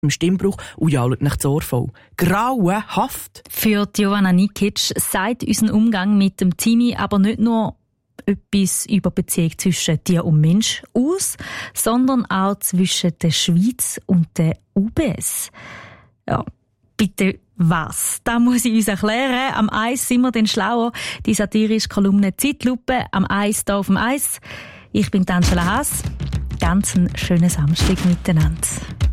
im Stimmbruch und jault nach Ohr voll. Grauenhaft. Für Giovanna Nikic sagt unser Umgang mit dem Timmy aber nicht nur etwas über die Beziehung zwischen Tier und Mensch aus, sondern auch zwischen der Schweiz und der UBS. Ja, bitte was? Da muss ich uns erklären. Am Eis sind wir dann schlauer. Die satirische Kolumne Zeitlupe am Eis hier auf dem Eis. Ich bin Angela Haas. Ganz einen schönen Samstag miteinander.